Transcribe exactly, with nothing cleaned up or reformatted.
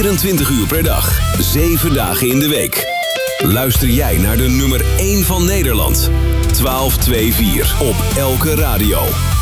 vierentwintig uur per dag, zeven dagen in de week. Luister jij naar de nummer één van Nederland. twaalf vierentwintig op elke radio.